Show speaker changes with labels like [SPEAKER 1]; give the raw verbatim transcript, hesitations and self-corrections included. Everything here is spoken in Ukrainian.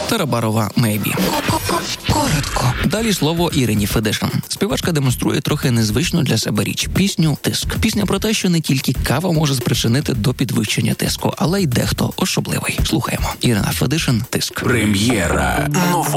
[SPEAKER 1] Тарабарова «Мейбі».
[SPEAKER 2] Коротко.
[SPEAKER 1] Далі слово Ірині Федишин. Співачка демонструє трохи незвичну для себе річ – пісню «Тиск». Пісня про те, що не тільки кава може спричинити до підвищення тиску, але й дехто особливий. Слухаємо. Ірина Федишин «Тиск».
[SPEAKER 3] Прем'єра нового